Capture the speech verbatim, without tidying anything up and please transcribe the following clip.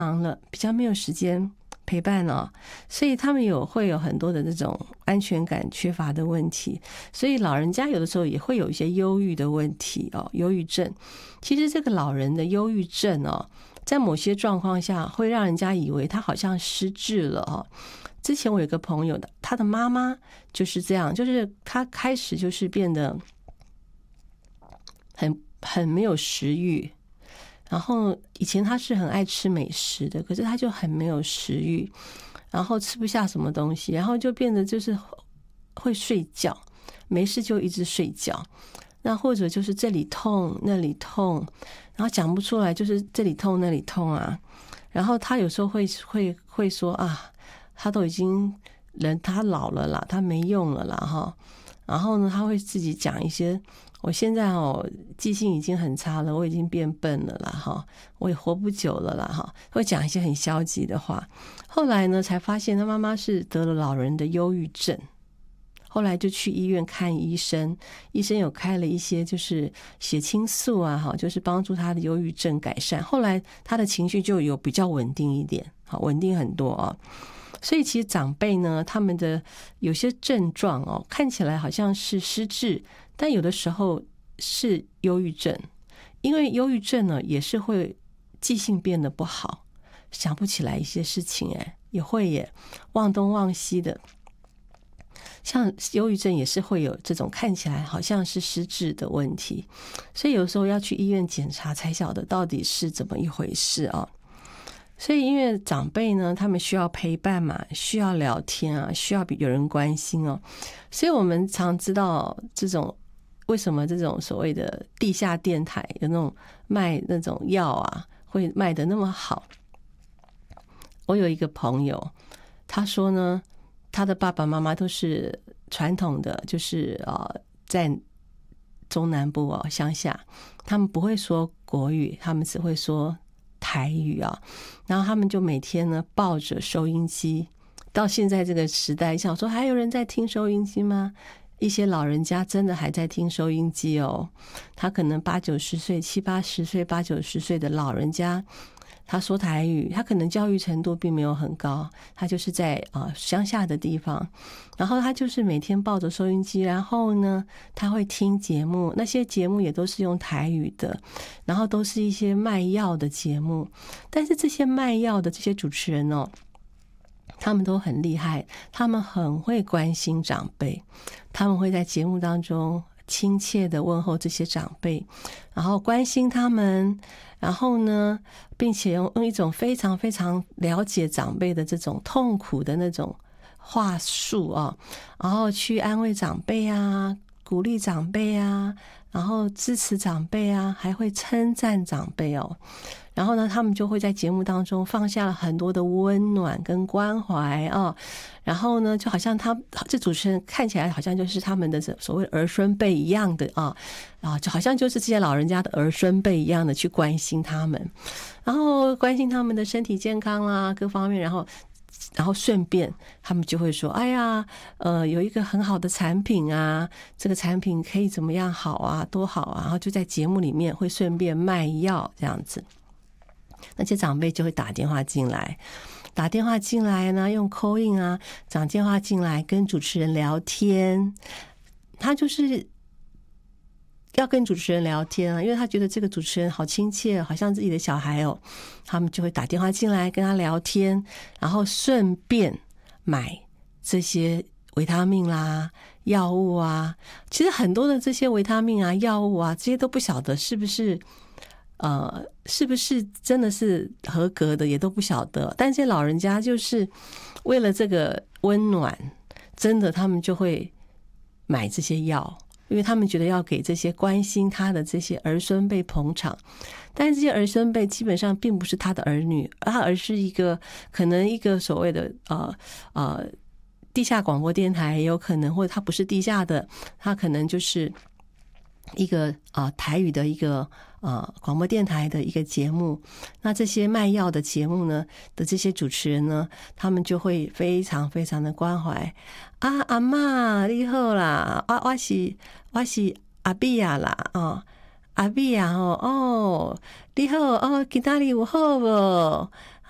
忙了，比较没有时间陪伴哦，所以他们有会有很多的这种安全感缺乏的问题，所以老人家有的时候也会有一些忧郁的问题哦，忧郁症。其实这个老人的忧郁症哦，在某些状况下会让人家以为他好像失智了哦。之前我有个朋友的，他的妈妈就是这样，就是他开始就是变得很很没有食欲。然后以前他是很爱吃美食的，可是他就很没有食欲，然后吃不下什么东西，然后就变得就是会睡觉，没事就一直睡觉，那或者就是这里痛那里痛，然后讲不出来，就是这里痛那里痛啊。然后他有时候会会会说啊，他都已经人他老了啦，他没用了啦哈。然后呢，他会自己讲一些，我现在哦记性已经很差了，我已经变笨了啦哈，我也活不久了啦哈，会讲一些很消极的话。后来呢，才发现他妈妈是得了老人的忧郁症，后来就去医院看医生，医生有开了一些就是血清素啊哈，就是帮助他的忧郁症改善。后来他的情绪就有比较稳定一点，好，稳定很多啊。所以其实长辈呢，他们的有些症状哦，看起来好像是失智，但有的时候是忧郁症。因为忧郁症呢，也是会记性变得不好，想不起来一些事情，哎，也会耶，忘东忘西的。像忧郁症也是会有这种看起来好像是失智的问题，所以有时候要去医院检查才晓得到底是怎么一回事啊。所以因为长辈呢，他们需要陪伴嘛，需要聊天啊，需要有人关心哦，所以我们常知道这种为什么这种所谓的地下电台有那种卖那种药啊，会卖得那么好。我有一个朋友，他说呢，他的爸爸妈妈都是传统的，就是呃在中南部哦乡下，他们不会说国语，他们只会说台语啊，然后他们就每天呢抱着收音机，到现在这个时代，想说还有人在听收音机吗？一些老人家真的还在听收音机哦，他可能八九十岁、七八十岁、八九十岁的老人家，他说台语，他可能教育程度并没有很高，他就是在啊、呃、乡下的地方，然后他就是每天抱着收音机，然后呢他会听节目，那些节目也都是用台语的，然后都是一些卖药的节目，但是这些卖药的这些主持人哦，他们都很厉害，他们很会关心长辈，他们会在节目当中亲切的问候这些长辈，然后关心他们，然后呢并且用用一种非常非常了解长辈的这种痛苦的那种话术啊，然后去安慰长辈啊，鼓励长辈啊，然后支持长辈啊，还会称赞长辈哦。然后呢，他们就会在节目当中放下了很多的温暖跟关怀啊，然后呢，就好像他这主持人看起来好像就是他们的所谓儿孙辈一样的啊啊，就好像就是这些老人家的儿孙辈一样的去关心他们，然后关心他们的身体健康啦，各方面，然后。然后顺便他们就会说，哎呀呃，有一个很好的产品啊，这个产品可以怎么样好啊，多好啊，然后就在节目里面会顺便卖药这样子。那些长辈就会打电话进来，打电话进来呢，用 call in 啊，打电话进来跟主持人聊天，他就是要跟主持人聊天啊，因为他觉得这个主持人好亲切，好像自己的小孩哦，他们就会打电话进来跟他聊天，然后顺便买这些维他命啦、药物啊。其实很多的这些维他命啊、药物啊，这些都不晓得是不是呃，是不是真的是合格的，也都不晓得。但这些老人家就是为了这个温暖，真的他们就会买这些药。因为他们觉得要给这些关心他的这些儿孙辈捧场，但是这些儿孙辈基本上并不是他的儿女，他而是一个可能一个所谓的呃呃地下广播电台也有可能，或者他不是地下的，他可能就是一个啊、呃、台语的一个呃广播电台的一个节目。那这些卖药的节目呢的这些主持人呢，他们就会非常非常的关怀啊，阿嬷你好啦，我我是我是阿比亚啦，哦，阿比亚哦，哦，你好哦，今仔日有好无？